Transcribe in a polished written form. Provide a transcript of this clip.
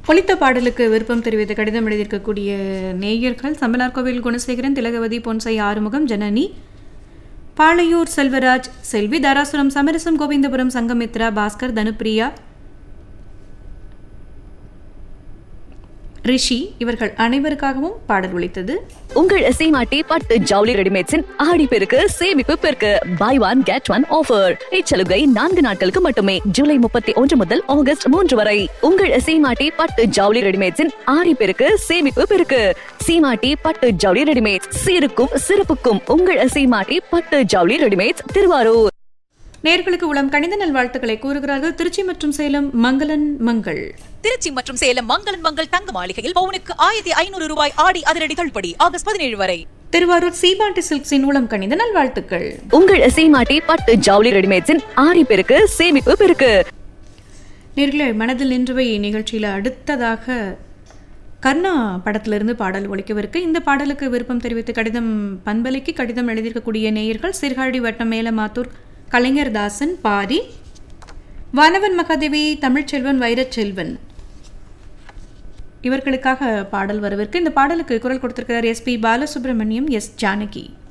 ஒலித்த பாடலுக்கு விருப்பம் தெரிவித்த கடிதம் எழுதியிருக்கக்கூடிய நேயர்கள் சம்பலார்கோவில் குணசேகரன், திலகவதி, பொன்சை, ஆறுமுகம், ஜனனி, பாளையூர் செல்வராஜ், செல்வி, தாராசுரம் சமரசம், கோவிந்தபுரம் சங்கமித்ரா, பாஸ்கர், தனுப்பிரியா, ரிஷி இவர்கள் அனைவருக்காகவும் பாடல் ஒலித்தது. உங்கள் சீமாட்டி பட்டு ஜவுளி ரெடிமேட்ஸின் ஆடி பெருக்கு சேமிப்பு பெருக்கு by one get one offer. இச்சலுகை 4 நாட்களுக்கு மட்டுமே, ஜூலை 31 முதல் ஆகஸ்ட் 3 வரை. உங்கள் சீமாட்டி பட்டு ஜவுளி ரெடிமேட்ஸின் ஆடி பெருக்கு சேமிப்பு பெருக்கு. சீமாட்டி பட்டு ஜவுளி ரெடிமேட்ஸ், சீருக்கும் சிறப்புக்கும் உங்கள் சீமாட்டி பட்டு ஜவுளி ரெடிமேட்ஸ், திருவாரூர். நேர்களுக்கு உளம் கணித நல்வாழ்த்துக்களை கூறுகிறார்கள் திருச்சி மற்றும் சேலம் மங்களன் மங்கள். திருச்சி மற்றும் சேலம் மங்களன் மங்கள் தங்க மாளிகையில் பவுனுக்கு 1500 ரூபாய் ஆடி அதிரடி தள்ளுபடி ஆகஸ்ட் 17 வரை. திருவாரூர் சீமாட்டி சில்க்ஸின் உளம் கணித நல்வாழ்த்துக்கள். உங்கள் சீமாட்டி பட்டு ஜவுளி ரெடிமேட்ஸின் ஆடி பெருக்கு சேமிப்பு பெருக்கு. நேர்களே, மனதில் நின்றவை நிகழ்ச்சியில் அடுத்ததாக கர்ணா படத்திலிருந்து பாடல் ஒலிக்கவிருக்கு. இந்த பாடலுக்கு விருப்பம் தெரிவித்து கடிதம் பண்பலைக்கு கடிதம் எழுதியிருக்கக்கூடிய நேயர்கள் சீர்காழி வட்டம் மேலமாத்தூர் கலைஞர் தாசன், பாரி, வானவன் மகாதேவி, தமிழ்ச்செல்வன், வைரச்செல்வன் இவர்களுக்காக பாடல் வரவிருக்கு. இந்த பாடலுக்கு குரல் கொடுத்திருக்கிறார் எஸ்பி பாலசுப்ரமணியம், எஸ் ஜானகி.